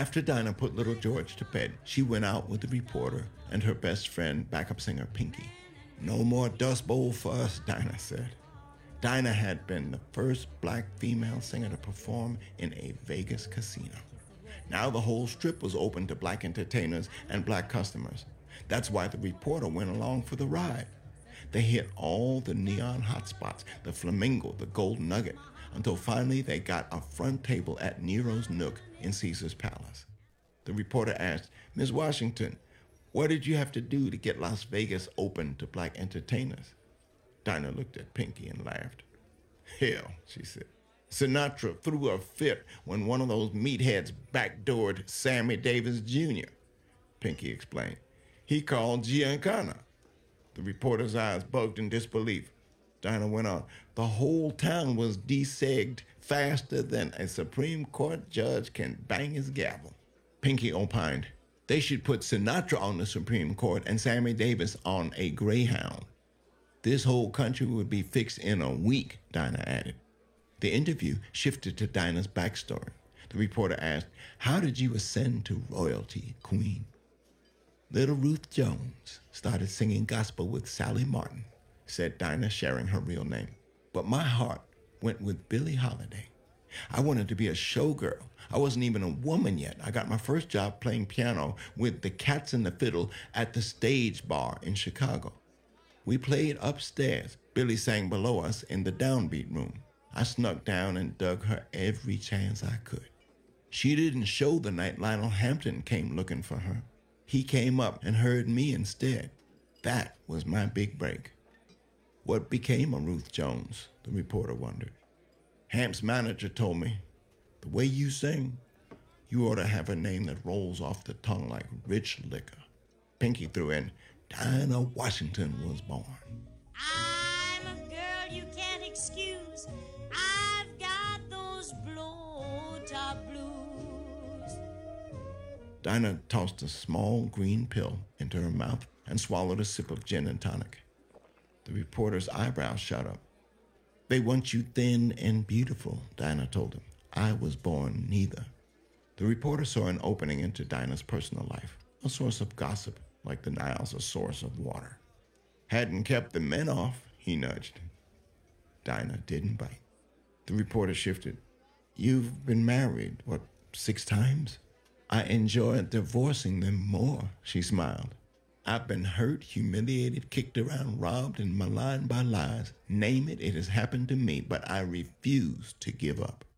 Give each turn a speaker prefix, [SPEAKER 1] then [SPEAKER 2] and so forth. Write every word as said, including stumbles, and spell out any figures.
[SPEAKER 1] After Dinah put little George to bed, she went out with the reporter and her best friend, backup singer Pinky. No more Dust Bowl for us, Dinah said. Dinah had been the first black female singer to perform in a Vegas casino. Now the whole strip was open to black entertainers and black customers. That's why the reporter went along for the ride. They hit all the neon hotspots, the Flamingo, the Gold Nugget, until finally they got a front table at Nero's Nook in Caesar's Palace. The reporter asked, "Miss Washington, what did you have to do to get Las Vegas open to black entertainers?" Dinah looked at Pinky and laughed. "Hell," she said. "Sinatra threw a fit when one of those meatheads backdoored Sammy Davis Junior" Pinky explained. "He called Giancana." The reporter's eyes bugged in disbelief. Dinah went on. "The whole town was desegged faster than a Supreme Court judge can bang his gavel." Pinky opined, "They should put Sinatra on the Supreme Court and Sammy Davis on a Greyhound." "This whole country would be fixed in a week," Dinah added. The interview shifted to Dinah's backstory. The reporter asked, "How did you ascend to royalty, Queen?" "Little Ruth Jones started singing gospel with Sally Martin," said Dinah, sharing her real name. "But my heart went with Billie Holiday. I wanted to be a showgirl. I wasn't even a woman yet. I got my first job playing piano with the Cats and the Fiddle at the Stage Bar in Chicago. We played upstairs. Billie sang below us in the downbeat room. I snuck down and dug her every chance I could. She didn't show the night Lionel Hampton came looking for her. He came up and heard me instead. That was my big break." "What became of Ruth Jones?" the reporter wondered. "Hamp's manager told me, 'The way you sing, you ought to have a name that rolls off the tongue like rich liquor.'" Pinky threw in, "Dinah Washington was born."
[SPEAKER 2] I'm a girl you can't excuse. I've got those blow-top blues.
[SPEAKER 1] Dinah tossed a small green pill into her mouth and swallowed a sip of gin and tonic. The reporter's eyebrows shot up. "They want you thin and beautiful," Dinah told him. "I was born neither." The reporter saw an opening into Dinah's personal life, a source of gossip, like the Nile's a source of water. "Hadn't kept the men off," he nudged. Dinah didn't bite. The reporter shifted. "You've been married, what, six times?" "I enjoyed divorcing them more," she smiled. "I've been hurt, humiliated, kicked around, robbed, and maligned by lies. Name it, it has happened to me, but I refuse to give up."